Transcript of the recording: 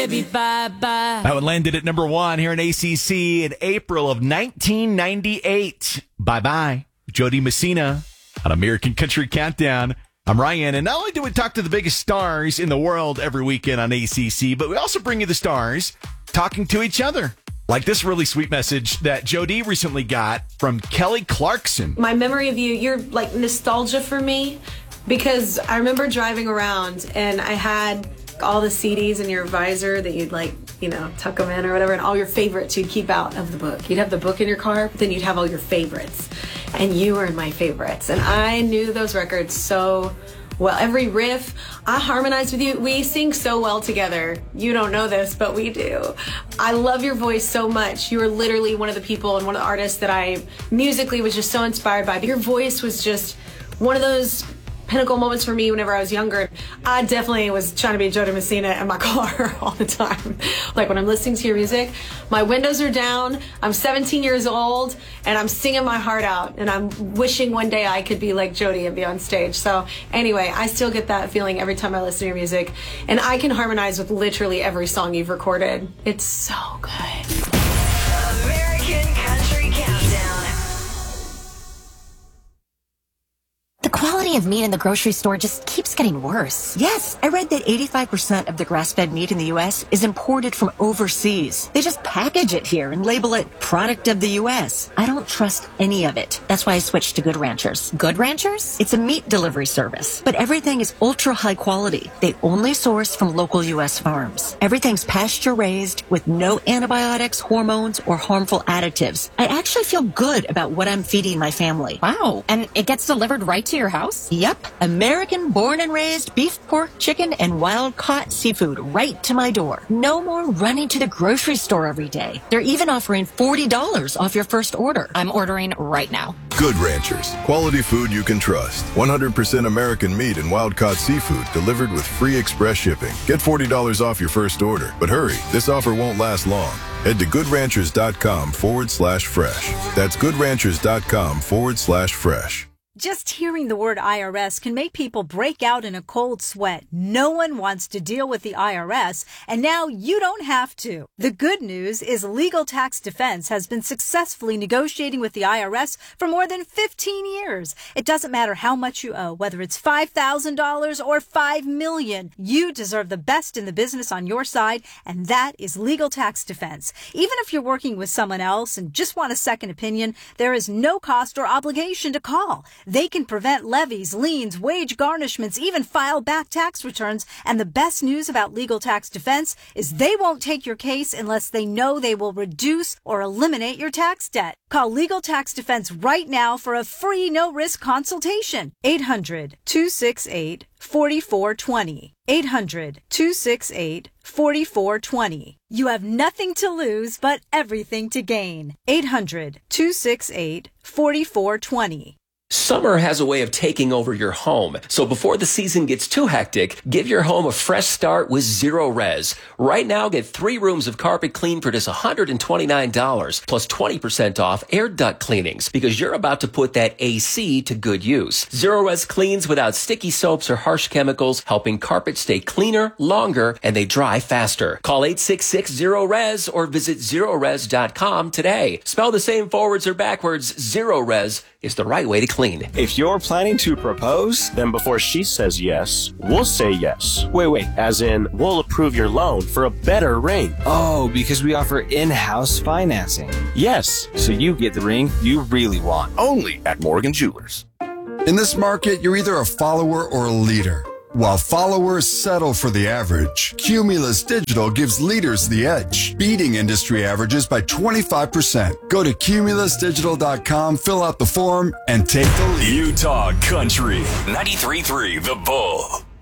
baby, bye-bye. That one landed at number 1 here in ACC in April of 1998. Bye-bye. Jody Messina on American Country Countdown. I'm Ryan, and not only do we talk to the biggest stars in the world every weekend on ACC, but we also bring you the stars talking to each other. Like this really sweet message that Jody recently got from Kelly Clarkson. My memory of you, you're like nostalgia for me, because I remember driving around and I had all the CDs in your visor that you'd like, you know, tuck them in or whatever, and all your favorites you'd keep out of the book. You'd have the book in your car, but then you'd have all your favorites. And you were in my favorites. And I knew those records so well. Every riff, I harmonized with you. We sing so well together. You don't know this, but we do. I love your voice so much. You were literally one of the people and one of the artists that I musically was just so inspired by. Your voice was just one of those pinnacle moments for me whenever I was younger. I definitely was trying to be Jody Messina in my car all the time. Like when I'm listening to your music, my windows are down, I'm 17 years old, and I'm singing my heart out, and I'm wishing one day I could be like Jody and be on stage. So anyway, I still get that feeling every time I listen to your music, and I can harmonize with literally every song you've recorded. It's so good. American Country Countdown. The quality of meat in the grocery store just keeps getting worse. Yes, I read that 85% of the grass-fed meat in the U.S. is imported from overseas. They just package it here and label it product of the U.S. I don't trust any of it. That's why I switched to Good Ranchers. Good Ranchers? It's a meat delivery service, but everything is ultra high quality. They only source from local U.S. farms. Everything's pasture-raised with no antibiotics, hormones, or harmful additives. I actually feel good about what I'm feeding my family. Wow. And it gets delivered right to your house? Yep. American born and raised beef, pork, chicken, and wild-caught seafood right to my door. No more running to the grocery store every day. They're even offering $40 off your first order. I'm ordering right now. Good Ranchers. Quality food you can trust. 100% American meat and wild-caught seafood delivered with free express shipping. Get $40 off your first order. But hurry, this offer won't last long. Head to goodranchers.com/fresh. That's goodranchers.com/fresh. Just hearing the word IRS can make people break out in a cold sweat. No one wants to deal with the IRS, and now you don't have to. The good news is Legal Tax Defense has been successfully negotiating with the IRS for more than 15 years. It doesn't matter how much you owe, whether it's $5,000 or $5 million. You deserve the best in the business on your side, and that is Legal Tax Defense. Even if you're working with someone else and just want a second opinion, there is no cost or obligation to call. They can prevent levies, liens, wage garnishments, even file back tax returns. And the best news about Legal Tax Defense is they won't take your case unless they know they will reduce or eliminate your tax debt. Call Legal Tax Defense right now for a free no-risk consultation. 800-268-4420. 800-268-4420. You have nothing to lose but everything to gain. 800-268-4420. Summer has a way of taking over your home. So before the season gets too hectic, give your home a fresh start with Zero Res. Right now, get 3 rooms of carpet clean for just $129 plus 20% off air duct cleanings because you're about to put that AC to good use. Zero Res cleans without sticky soaps or harsh chemicals, helping carpet stay cleaner, longer, and they dry faster. Call 866-0RES or visit ZeroRes.com today. Spell the same forwards or backwards, Zero Res is the right way to clean. If you're planning to propose, then before she says yes, we'll say yes. Wait, as in, we'll approve your loan for a better ring. Oh, because we offer in-house financing. Yes, so you get the ring you really want. Only at Morgan Jewelers. In this market, you're either a follower or a leader. While followers settle for the average, Cumulus Digital gives leaders the edge, beating industry averages by 25%. Go to cumulusdigital.com, fill out the form, and take the lead. Utah Country 93.3 The Bull.